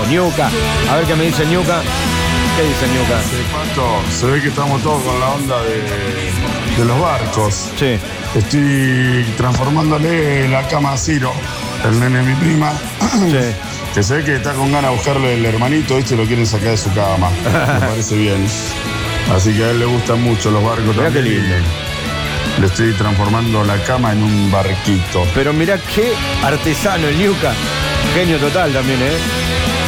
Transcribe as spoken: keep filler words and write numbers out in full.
Ñuca. A ver qué me dice Ñuca. ¿Qué dice Ñuca? Sí, Pato, se ve que estamos todos con la onda de, de los barcos. Sí. Estoy transformándole la cama a Ciro, el nene de mi prima. Sí. Que se ve que está con ganas de buscarle el hermanito, ¿viste? Lo quieren sacar de su cama. Me parece bien. Así que a él le gustan mucho los barcos. Mirá también. qué lindo. Le estoy transformando la cama en un barquito. Pero mirá qué artesano el Ñuca. Genio total también, ¿eh?